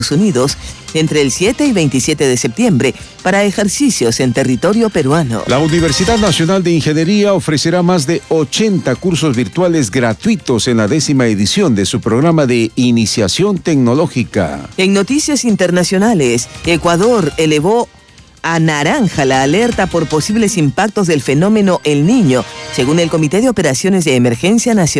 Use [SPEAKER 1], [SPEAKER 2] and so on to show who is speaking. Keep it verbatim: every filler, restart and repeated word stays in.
[SPEAKER 1] Unidos entre el siete y veintisiete de septiembre para ejercicios en territorio peruano.
[SPEAKER 2] La Universidad Nacional de Ingeniería ofrecerá más de ochenta cursos virtuales gratuitos en la décima edición de su programa de iniciación tecnológica.
[SPEAKER 1] En noticias internacionales, Ecuador elevó a naranja la alerta por posibles impactos del fenómeno El Niño, según el Comité de Operaciones de Emergencia Nacional.